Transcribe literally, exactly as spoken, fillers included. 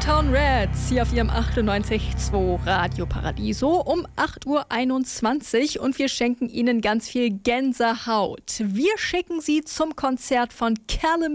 Uptown Reds hier auf ihrem achtundneunzig Komma zwei Radio Paradiso um acht Uhr einundzwanzig und wir schenken Ihnen ganz viel Gänsehaut. Wir schicken Sie zum Konzert von Callum